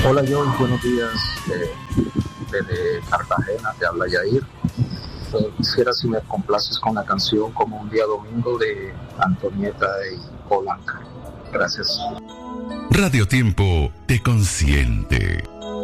Hola Joy, buenos días. Desde Cartagena te habla Yair. Quisiera si me complaces con la canción Como un día domingo de Antonieta y Polanca. Gracias. Radio Tiempo te consiente.